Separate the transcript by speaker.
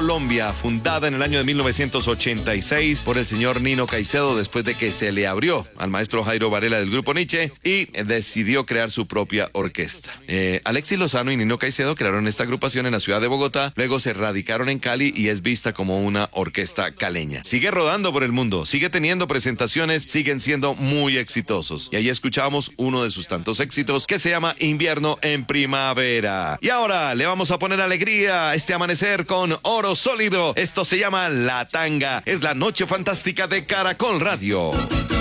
Speaker 1: Colombia, fundada en el año de 1986 por el señor Nino Caicedo, después de que se le abrió al maestro Jairo Varela del grupo Nietzsche y decidió crear su propia orquesta. Alexis Lozano y Nino Caicedo crearon esta agrupación en la ciudad de Bogotá, luego se radicaron en Cali y es vista como una orquesta caleña. Sigue rodando por el mundo, sigue teniendo presentaciones, siguen siendo muy exitosos. Y ahí escuchamos uno de sus tantos éxitos que se llama Invierno en Primavera. Y ahora le vamos a poner alegría a este amanecer con Oro Sólido. Esto se llama La Tanga. Es la noche fantástica de Caracol Radio.